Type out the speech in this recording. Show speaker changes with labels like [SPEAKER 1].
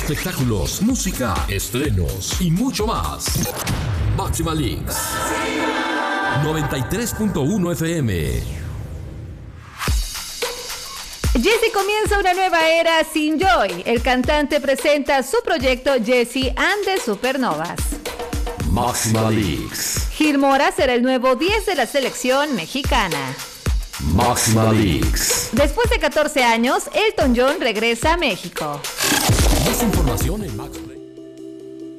[SPEAKER 1] espectáculos, música, estrenos y mucho más. Máxima Leaks 93.1 FM.
[SPEAKER 2] Jessie comienza una nueva era sin Joy. El cantante presenta su proyecto Jessie and the Supernovas.
[SPEAKER 1] Máxima Leaks.
[SPEAKER 2] Gil Mora será el nuevo 10 de la selección mexicana.
[SPEAKER 1] Máxima Leaks.
[SPEAKER 2] Después de 14 años, Elton John regresa a México.
[SPEAKER 1] Más información en Máxima.